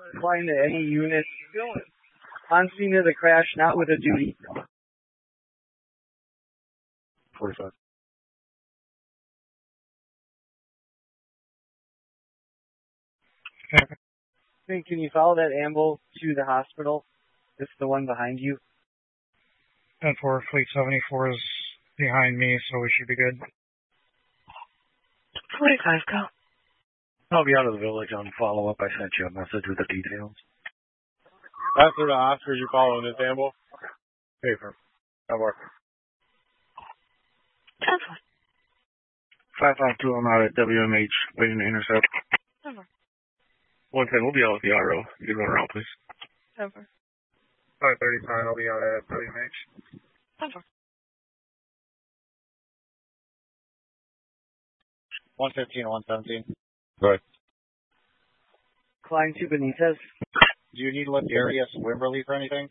Flying to any unit on scene of the crash, not with a duty. 45. Hey, can you follow that ambulance to the hospital? It's the one behind you. 10-4, Fleet 74 is behind me, so we should be good. 45, go. I'll be out of the village on follow-up. I sent you a message with the details. After the Oscars, you following this amble? Paper. That works. 10-4. 552, I'm out at WMH, waiting to intercept. 10-4. 110, we'll be out with the RO. You can run around, please. 10-4. 535, I'll be out at WMH. 10-4. 115 and 117. Right. Climb to Benitez. Do you need to let the area swim relief or anything?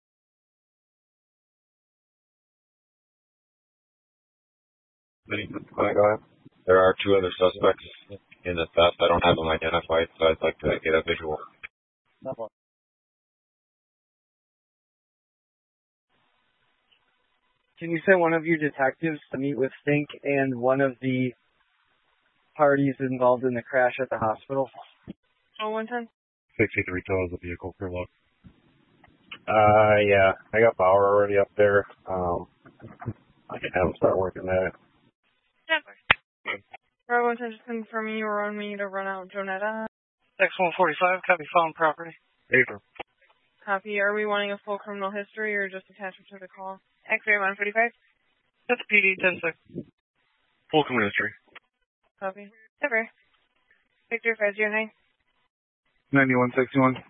Go ahead. There are 2 other suspects in the theft. I don't have them identified, so I'd like to get a visual. No problem. Can you send one of your detectives to meet with Stink and one of the parties involved in the crash at the hospital? 110. 63 tows the vehicle for luck. Yeah. I got power already up there. I can have them start working that. 10-4. Bravo 110, just confirming you were on me to run out Jonetta. X-145, copy, found property. Paper. Copy. Are we wanting a full criminal history or just attachment to the call? X-ray 145. That's PD 10-6. Full ministry. Copy. Ever. Victor 509. 9161.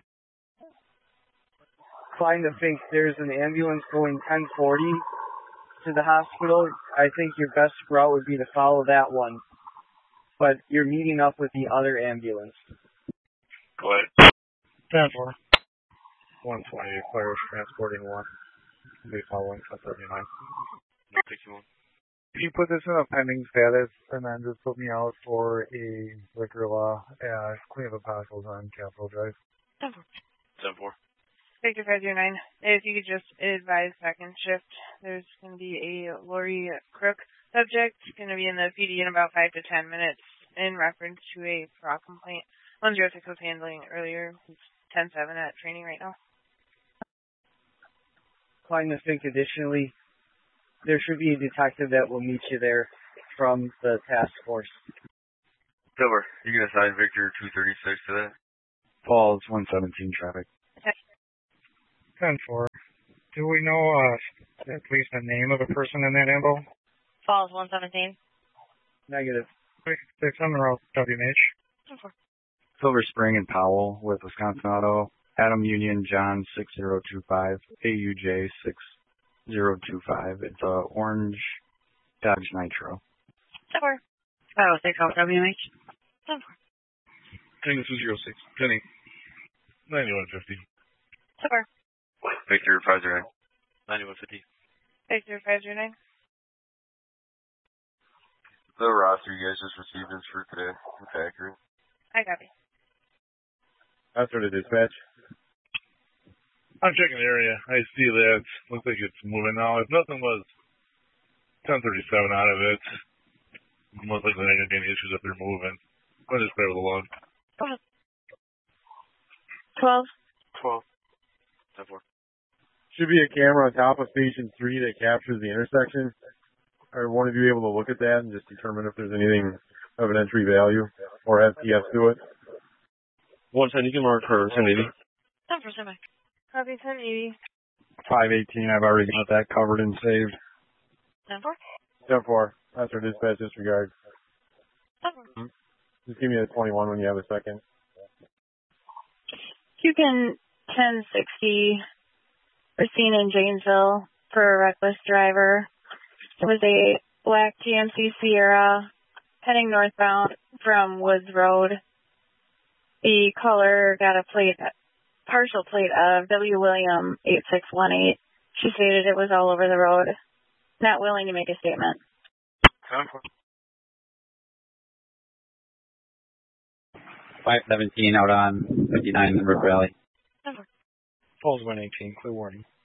Find the Fink. There's an ambulance going 1040 to the hospital. I think your best route would be to follow that one. But you're meeting up with the other ambulance. Go ahead. 10-4. 128, fires transporting 1. Be following 1039. 61. Can you put this in a pending status and then just put me out for a liquor law clean up parcels on Capitol Drive? 10-4. 10-4. Victor 509. If you could just advise second shift, there's going to be a Lori Crook subject going to be in the PD in about 5 to 10 minutes in reference to a fraud complaint. 106 was handling earlier. He's 10-7 at training right now. Find the Fink. Additionally, there should be a detective that will meet you there from the task force. Silver, you can assign Victor 236 to that. Falls 117 traffic. 10-4. Do we know at least the name of the person in that ambo? Falls 117. Negative. 6 on the road, WMH. 10-4. Silver Spring and Powell with Wisconsin Auto. Adam Union John 6025. AUJ 6025. It's a orange Dodge Nitro. 10-4. Oh, 6 off WMH. 10-4. Tango 206. Penny. 9150. 10-4. Victor 509. 9150. Victor 509. The roster you guys just received is for today. It's accurate. I copy. After the dispatch. I'm checking the area. I see that. Looks like it's moving now. If nothing was 1037 out of it, most likely not going to be any issues if they're moving. I'm just play with the log. 12. 12. 10-4. Should be a camera on top of station 3 that captures the intersection. Are one of you able to look at that and just determine if there's anything of an entry value or FPS to it? 110, you can mark her 1080. 10%. Copy 1080. 518, I've already got that covered and saved. 10-4. 10-4. After dispatch disregard. 10-4. Just give me a 21 when you have a second. Cuban 1060, we're seen in Janesville for a reckless driver. It was a black GMC Sierra heading northbound from Woods Road. The caller got a partial plate of W. William 8618. She stated it was all over the road. Not willing to make a statement. 10-4. 517 out on 59 in River Valley. Falls 118, clear warning.